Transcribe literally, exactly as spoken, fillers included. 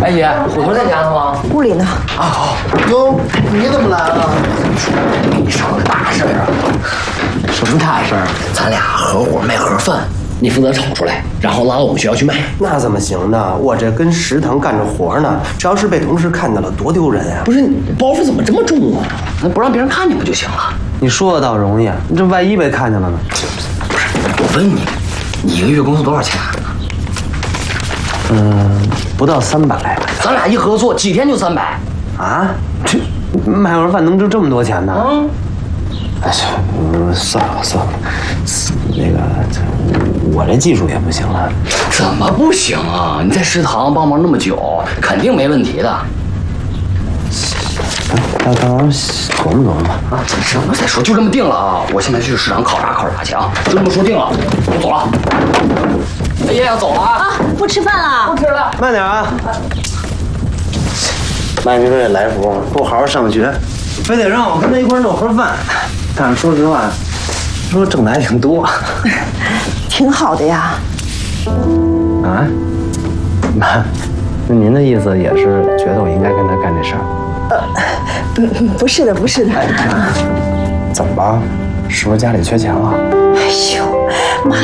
哎姐，虎头在家呢吗？ 屋里呢。 啊好。哟，你怎么来了？ 跟你商量个大事儿啊。 什么大事儿？ 咱俩合伙卖盒饭，你负责炒出来，然后拉到我们学校去卖。 那怎么行呢？我这跟食堂干着活呢，这要是被同事看见了，多丢人呀！ 不是，你包袱怎么这么重啊？那不让别人看见不就行了？ 你说的倒容易，这万一被看见了呢？ 不是，我问你，你一个月工资多少钱啊？ 嗯，不到三百。 咱俩一合作，几天就三百啊？这卖盒饭能挣这么多钱呢？ 嗯。 哎，嗯，算了算了，那个，我这技术也不行了。 怎么不行啊？你在食堂帮忙那么久，肯定没问题的。 那到时候琢磨琢磨吧。 啊，什么再说，就这么定了啊！我现在去食堂考察考察去啊，就这么说定了，我走了。哎呀，要走了啊！ 啊，不吃饭了？ 不吃了， 慢点啊！麦明说这来福不好好上学，非得让我跟他一块弄盒饭。但是说实话，说挣的还挺多。 挺好的呀。 啊？妈，那您的意思也是觉得我应该跟他干这事儿？ 呃，不，不是的，不是的。 哎，妈，怎么吧？是不是家里缺钱了？ 哎呦，妈